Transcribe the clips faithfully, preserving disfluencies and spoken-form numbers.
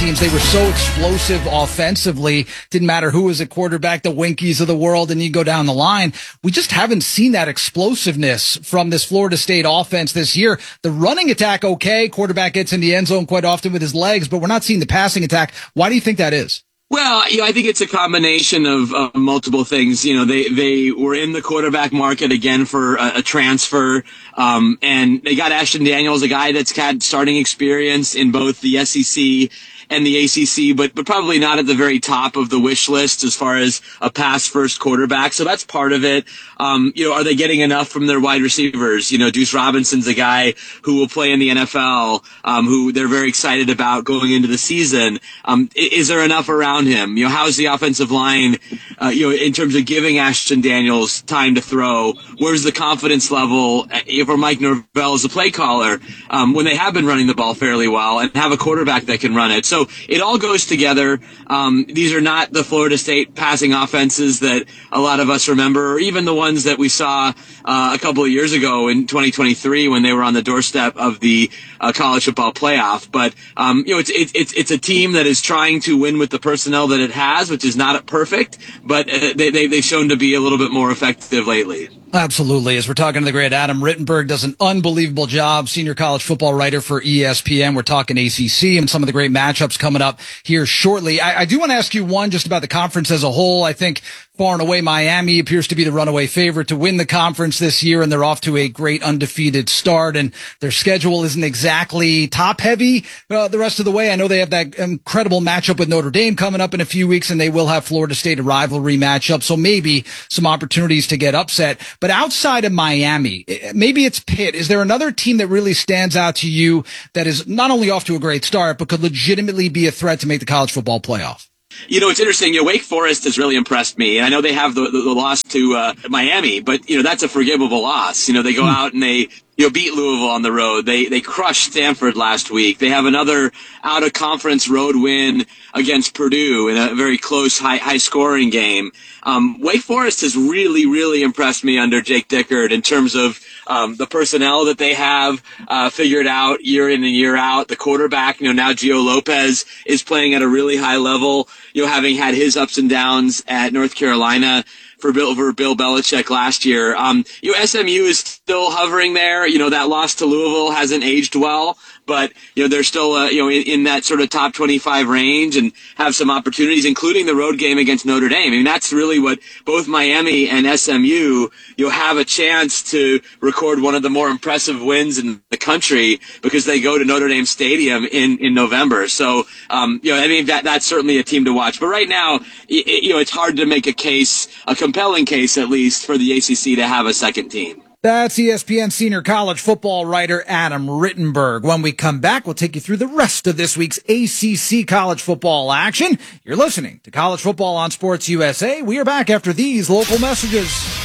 teams, they were so explosive offensively. Didn't matter who was at quarterback, the Winkies of the world, and you go down the line. We just haven't seen that explosiveness from this Florida State offense this year. The running attack, okay. Quarterback gets in the end zone quite often with his legs, but we're not seeing the passing attack. Why do you think that is? Well, you know, I think it's a combination of uh, multiple things. You know, they, they were in the quarterback market again for a, a transfer. Um, and they got Ashton Daniels, a guy that's had starting experience in both the S E C and the A C C, but, but probably not at the very top of the wish list as far as a pass first quarterback. So that's part of it. Um, you know, are they getting enough from their wide receivers? You know, Deuce Robinson's a guy who will play in the N F L, um, who they're very excited about going into the season. Um, is there enough around him? You know, how's the offensive line, uh, you know, in terms of giving Ashton Daniels time to throw? Where's the confidence level for Mike Norvell as a play caller, um, when they have been running the ball fairly well and have a quarterback that can run it? So it all goes together. Um, these are not the Florida State passing offenses that a lot of us remember, or even the ones that we saw uh, a couple of years ago in twenty twenty-three when they were on the doorstep of the uh, college football playoff. But um, you know, it's it's it's a team that is trying to win with the personnel that it has, which is not perfect, but uh, they, they they've shown to be a little bit more effective lately. Absolutely. As we're talking to the great Adam Rittenberg, does an unbelievable job, senior college football writer for E S P N. We're talking A C C and some of the great matchups coming up here shortly. I, I do want to ask you one just about the conference as a whole. I think far and away Miami appears to be the runaway favorite to win the conference this year, and they're off to a great undefeated start, and their schedule isn't exactly top heavy uh, the rest of the way. I know they have that incredible matchup with Notre Dame coming up in a few weeks, and they will have Florida State, a rivalry matchup, so maybe some opportunities to get upset. But outside of Miami, maybe it's Pitt. Is there another team that really stands out to you that is not only off to a great start, but could legitimately be a threat to make the college football playoff? You know, it's interesting. You know, Wake Forest has really impressed me. And I know they have the, the, the loss to uh, Miami, but, you know, that's a forgivable loss. You know, they go out and they, you know, beat Louisville on the road. They they crushed Stanford last week. They have another out-of-conference road win against Purdue in a very close, high, high-scoring game. Um, Wake Forest has really, really impressed me under Jake Dickert in terms of um, the personnel that they have uh, figured out year in and year out. The quarterback, you know, now Gio Lopez is playing at a really high level, you know, having had his ups and downs at North Carolina for Bill, for Bill Belichick last year. Um, you know, S M U is still hovering there. You know, that loss to Louisville hasn't aged well, but, you know, they're still, uh, you know, in, in that sort of top twenty-five range and have some opportunities, including the road game against Notre Dame. I mean, that's really what both Miami and S M U, you know, have a chance to record one of the more impressive wins in the country because they go to Notre Dame Stadium in, in November. So, um, you know, I mean, that, that's certainly a team to watch. But right now, it, you know, it's hard to make a case, a compelling case at least, for the A C C to have a second team. That's E S P N senior college football writer Adam Rittenberg. When we come back, we'll take you through the rest of this week's A C C college football action. You're listening to College Football on Sports U S A. We are back after these local messages.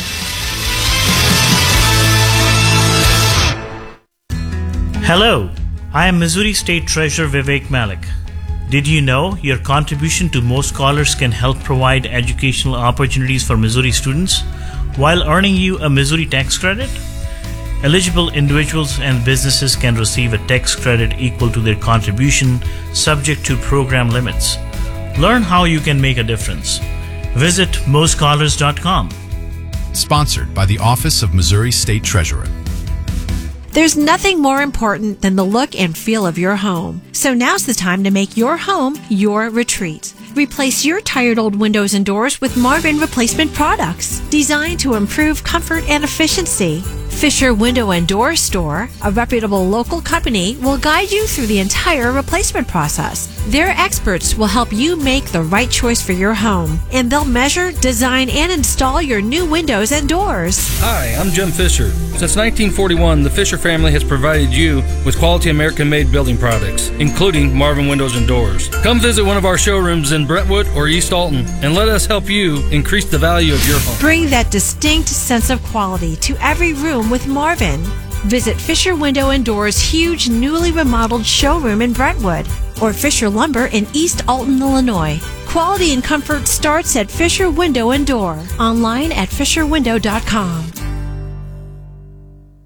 Hello, I am Missouri State Treasurer Vivek Malik. Did you know your contribution to Most Scholars can help provide educational opportunities for Missouri students while earning you a Missouri tax credit? Eligible individuals and businesses can receive a tax credit equal to their contribution, subject to program limits. Learn how you can make a difference. Visit most scholars dot com. Sponsored by the Office of Missouri State Treasurer. There's nothing more important than the look and feel of your home. So now's the time to make your home your retreat. Replace your tired old windows and doors with Marvin replacement products designed to improve comfort and efficiency. Fisher Window and Door Store, a reputable local company, will guide you through the entire replacement process. Their experts will help you make the right choice for your home, and they'll measure, design, and install your new windows and doors. Hi, I'm Jim Fisher. Since nineteen forty-one, the Fisher family has provided you with quality American-made building products, including Marvin Windows and Doors. Come visit one of our showrooms in Brentwood or East Alton, and let us help you increase the value of your home. Bring that distinct sense of quality to every room with Marvin. Visit Fisher Window and Doors' huge newly remodeled showroom in Brentwood or Fisher Lumber in East Alton, Illinois. Quality and comfort starts at Fisher Window and Door. Online at fisher window dot com.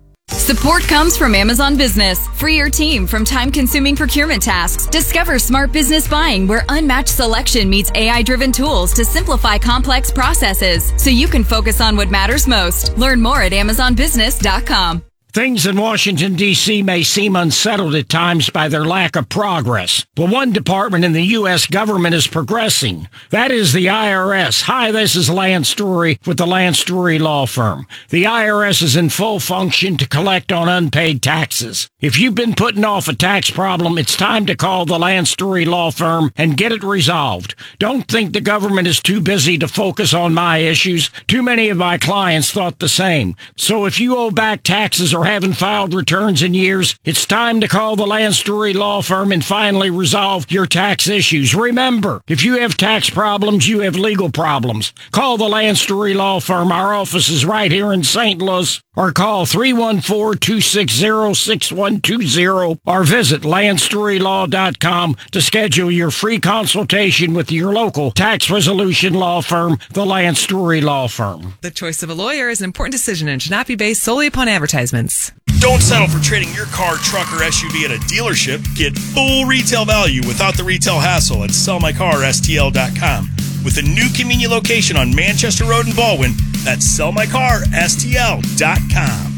Support comes from Amazon Business. Free your team from time-consuming procurement tasks. Discover smart business buying where unmatched selection meets A I-driven tools to simplify complex processes so you can focus on what matters most. Learn more at amazon business dot com. Things in Washington, D C may seem unsettled at times by their lack of progress. But one department in the U S government is progressing. That is the I R S. Hi, this is Lance Story with the Lance Story Law Firm. The I R S is in full function to collect on unpaid taxes. If you've been putting off a tax problem, it's time to call the Lance Story Law Firm and get it resolved. Don't think the government is too busy to focus on my issues. Too many of my clients thought the same. So if you owe back taxes or haven't filed returns in years, it's time to call the Lance Story Law Firm and finally resolve your tax issues. Remember, if you have tax problems, you have legal problems. Call the Lance Story Law Firm. Our office is right here in Saint Louis. Or call three one four, two six zero, six one two zero or visit lance story law dot com to schedule your free consultation with your local tax resolution law firm, the Lance Story Law Firm. The choice of a lawyer is an important decision and should not be based solely upon advertisements. Don't settle for trading your car, truck, or S U V at a dealership. Get full retail value without the retail hassle at sell my car S T L dot com. With a new convenient location on Manchester Road in Baldwin, that's sell my car S T L dot com.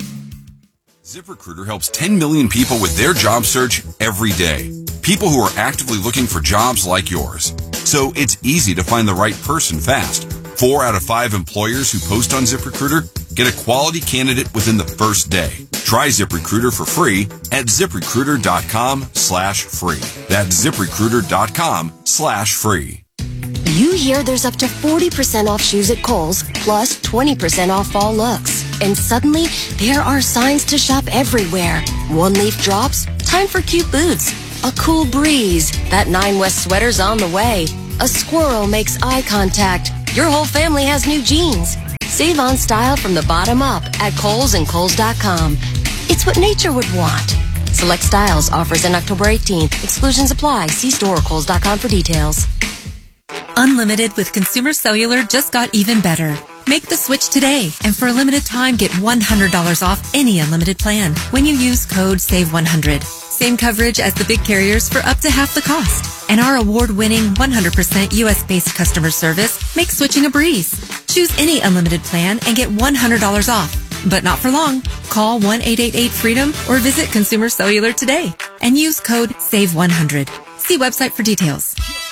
ZipRecruiter helps ten million people with their job search every day. People who are actively looking for jobs like yours. So it's easy to find the right person fast. Four out of five employers who post on ZipRecruiter get a quality candidate within the first day. Try ZipRecruiter for free at ZipRecruiter.com slash free. That's ZipRecruiter.com slash free. You hear there's up to forty percent off shoes at Kohl's, plus twenty percent off fall looks. And suddenly, there are signs to shop everywhere. One leaf drops, time for cute boots. A cool breeze, that Nine West sweater's on the way. A squirrel makes eye contact. Your whole family has new jeans. Save on style from the bottom up at Kohl's and Kohl's dot com. It's what nature would want. Select styles, offers in October eighteenth. Exclusions apply. See store or Kohl's dot com for details. Unlimited with Consumer Cellular just got even better. Make the switch today, and for a limited time, get one hundred dollars off any unlimited plan when you use code save one hundred. Same coverage as the big carriers for up to half the cost. And our award-winning one hundred percent U S-based customer service makes switching a breeze. Choose any unlimited plan and get one hundred dollars off. But not for long. Call one eight eight eight freedom or visit Consumer Cellular today and use code save one hundred. See website for details.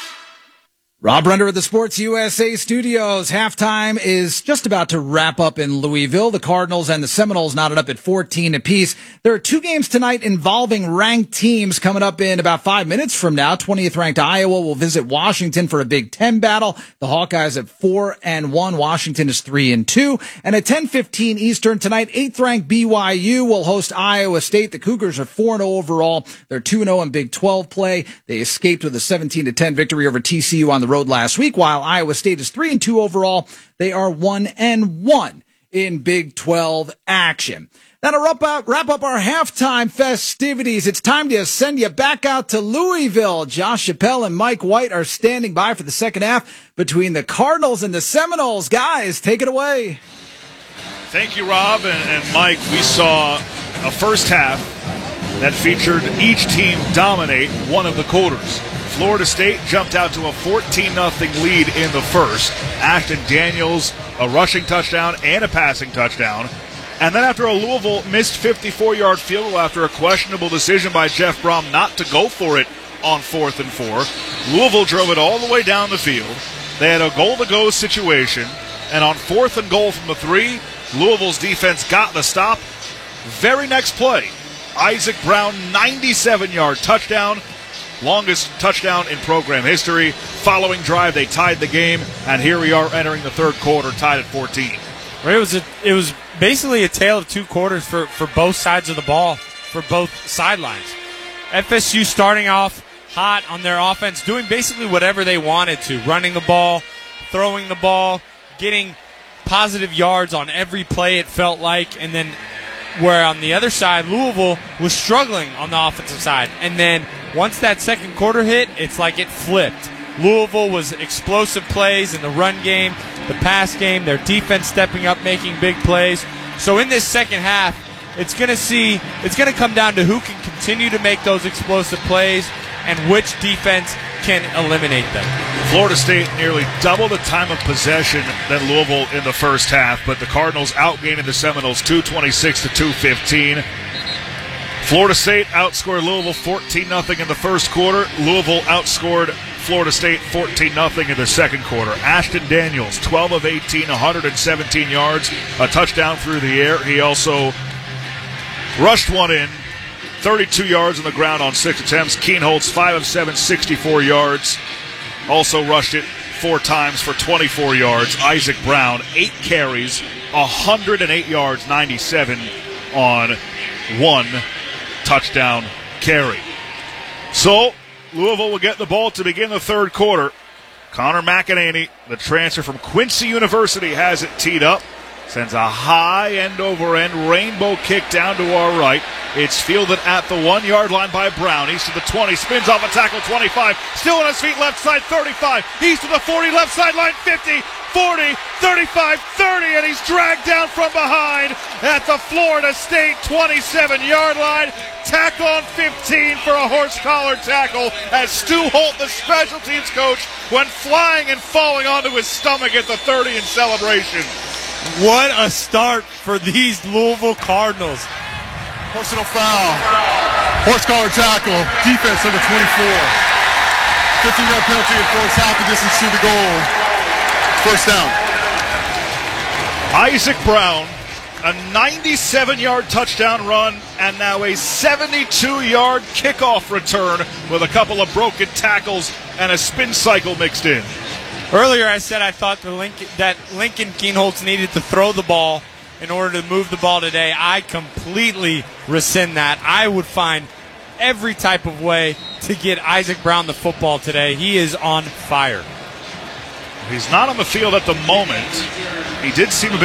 Rob Render of the Sports U S A Studios. Halftime is just about to wrap up in Louisville. The Cardinals and the Seminoles knotted up at fourteen apiece. There are two games tonight involving ranked teams coming up in about five minutes from now. twentieth ranked Iowa will visit Washington for a Big Ten battle. The Hawkeyes at four and one. Washington is three and two. And at ten fifteen Eastern tonight, eighth ranked B Y U will host Iowa State. The Cougars are four and oh overall. They're two and oh in Big twelve play. They escaped with a seventeen to ten victory over T C U on the road last week, while Iowa State is three and two overall. They are one and one in Big twelve action. Now to wrap up, wrap up our halftime festivities, it's time to send you back out to Louisville. Josh Chappelle and Mike White are standing by for the second half between the Cardinals and the Seminoles. Guys, take it away. Thank you, Rob and, and Mike. We saw a first half that featured each team dominate one of the quarters. Florida State jumped out to a fourteen nothing lead in the first. Ashton Daniels, a rushing touchdown and a passing touchdown. And then after a Louisville missed fifty-four yard field goal after a questionable decision by Jeff Brom not to go for it on fourth and four, Louisville drove it all the way down the field. They had a goal-to-go situation, and on fourth and goal from the three, Louisville's defense got the stop. Very next play, Isaac Brown, ninety-seven yard touchdown. Longest touchdown in program history. Following drive, they tied the game, and here we are entering the third quarter, tied at fourteen. It was a, it was basically a tale of two quarters for, for both sides of the ball, for both sidelines. F S U starting off hot on their offense, doing basically whatever they wanted to, running the ball, throwing the ball, getting positive yards on every play it felt like, and then where on the other side, Louisville was struggling on the offensive side. And then once that second quarter hit, it's like it flipped. Louisville was explosive plays in the run game, the pass game, their defense stepping up, making big plays. So in this second half, it's going to see, it's going to come down to who can continue to make those explosive plays and which defense can eliminate them. Florida State nearly double the time of possession than Louisville in the first half, but the Cardinals outgaining the Seminoles two twenty-six to two fifteen. Florida State outscored Louisville fourteen nothing in the first quarter. Louisville outscored Florida State fourteen nothing in the second quarter. Ashton Daniels, twelve of eighteen, one hundred seventeen yards, a touchdown through the air. He also rushed one in, thirty-two yards on the ground on six attempts. Kienholz, five of seven, sixty-four yards. Also rushed it four times for twenty-four yards. Isaac Brown, eight carries, one hundred eight yards, ninety-seven on one touchdown carry. So, Louisville will get the ball to begin the third quarter. Connor McEnany, the transfer from Quincy University, has it teed up. Sends a high end-over-end rainbow kick down to our right. It's fielded at the one-yard line by Brown. He's to the twenty, spins off a tackle, twenty-five. Still on his feet, left side, thirty-five. He's to the forty, left sideline, fifty, forty, thirty-five, thirty, and he's dragged down from behind at the Florida State twenty-seven-yard line. Tack on fifteen for a horse collar tackle as Stu Holt, the special teams coach, went flying and falling onto his stomach at the thirty in celebration. What a start for these Louisville Cardinals. Personal foul. Horse collar tackle. Defense number twenty-four. fifteen-yard penalty and force half the distance to the goal. First down. Isaac Brown, a ninety-seven-yard touchdown run, and now a seventy-two-yard kickoff return with a couple of broken tackles and a spin cycle mixed in. Earlier I said I thought the Lincoln, that Lincoln Kienholz needed to throw the ball in order to move the ball today. I completely rescind that. I would find every type of way to get Isaac Brown the football today. He is on fire. He's not on the field at the moment. He did seem a bit